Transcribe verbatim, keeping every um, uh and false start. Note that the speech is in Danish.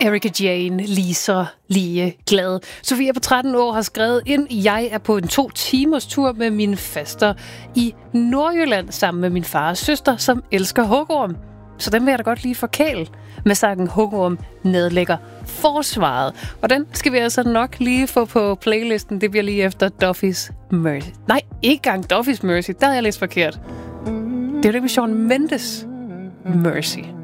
Erika Jane, Lisa, lige glad. Sofia på tretten år har skrevet ind, jeg er på en to timers tur med min faster i Nordjylland sammen med min far og søster, som elsker hugorm. Så den vil jeg da godt lige forkæle med sangen Hugorm nedlægger forsvaret. Og den skal vi altså nok lige få på playlisten. Det bliver lige efter Duffy's Mercy. Nej, ikke gang Duffy's Mercy. Der havde jeg læst forkert. Det er det med Shawn Mendes Mercy.